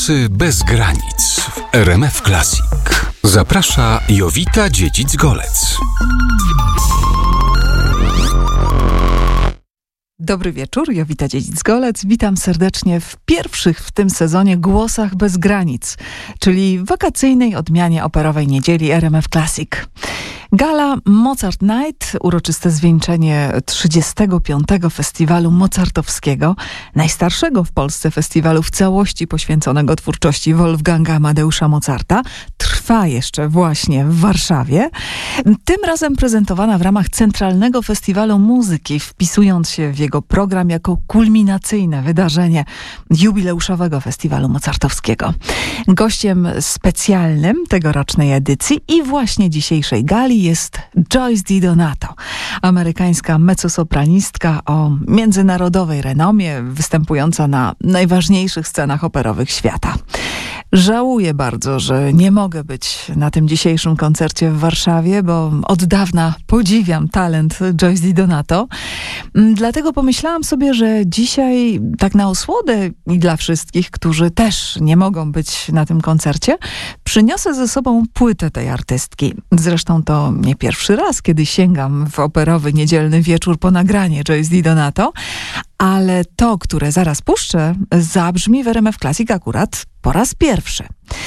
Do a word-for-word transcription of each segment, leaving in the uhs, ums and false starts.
Bez granic w R M F Classic. Zaprasza Jowita Dziedzic-Golec. Dobry wieczór, Jowita Dziedzic-Golec. Witam serdecznie w pierwszych w tym sezonie Głosach bez granic, czyli wakacyjnej odmianie operowej niedzieli R M F Classic. Gala Mozart Night, uroczyste zwieńczenie trzydziestego piątego Festiwalu Mozartowskiego, najstarszego w Polsce festiwalu w całości poświęconego twórczości Wolfganga Amadeusza Mozarta, trwa jeszcze właśnie w Warszawie. Tym razem prezentowana w ramach Centralnego Festiwalu Muzyki, wpisując się w jego program jako kulminacyjne wydarzenie jubileuszowego Festiwalu Mozartowskiego. Gościem specjalnym tegorocznej edycji i właśnie dzisiejszej gali jest Joyce DiDonato, amerykańska mezzosopranistka o międzynarodowej renomie, występująca na najważniejszych scenach operowych świata. Żałuję bardzo, że nie mogę być na tym dzisiejszym koncercie w Warszawie, bo od dawna podziwiam talent Joyce DiDonato. Dlatego pomyślałam sobie, że dzisiaj tak na osłodę i dla wszystkich, którzy też nie mogą być na tym koncercie, przyniosę ze sobą płytę tej artystki. Zresztą to nie pierwszy raz, kiedy sięgam w operowy niedzielny wieczór po nagranie Joyce DiDonato, ale to, które zaraz puszczę, zabrzmi w R M F Classic akurat po raz pierwszy.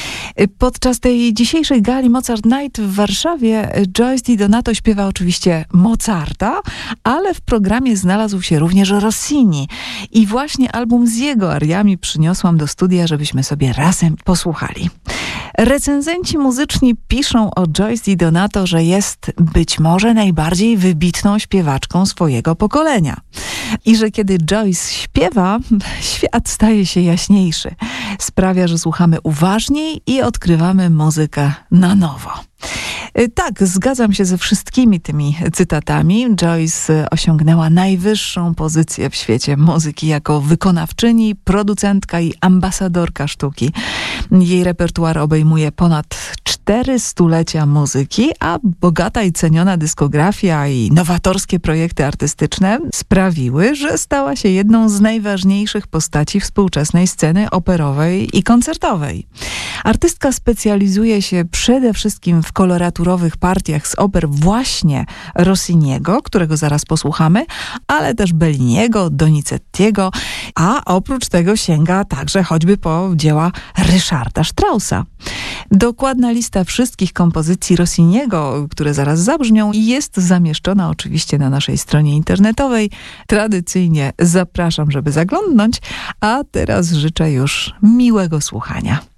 Podczas tej dzisiejszej gali Mozart Night w Warszawie Joyce DiDonato śpiewa oczywiście Mozarta, ale w programie znalazł się również Rossini. I właśnie album z jego ariami przyniosłam do studia, żebyśmy sobie razem posłuchali. Recenzenci muzyczni piszą o Joyce DiDonato, że jest być może najbardziej wybitną śpiewaczką swojego pokolenia. I że kiedy Joyce śpiewa, świat staje się jaśniejszy. Sprawia, że słuchamy uważniej i odkrywamy muzykę na nowo. Tak, zgadzam się ze wszystkimi tymi cytatami. Joyce osiągnęła najwyższą pozycję w świecie muzyki jako wykonawczyni, producentka i ambasadorka sztuki. Jej repertuar obejmuje ponad cztery stulecia muzyki, a bogata i ceniona dyskografia i nowatorskie projekty artystyczne sprawiły, że stała się jedną z najważniejszych postaci współczesnej sceny operowej i koncertowej. Artystka specjalizuje się przede wszystkim w koloraturowych partiach z oper właśnie Rossiniego, którego zaraz posłuchamy, ale też Belliniego, Donizettiego, a oprócz tego sięga także choćby po dzieła Ryszarda Straussa. Dokładna lista wszystkich kompozycji Rossiniego, które zaraz zabrzmią, jest zamieszczona oczywiście na naszej stronie internetowej. Tradycyjnie zapraszam, żeby zaglądnąć, a teraz życzę już miłego słuchania.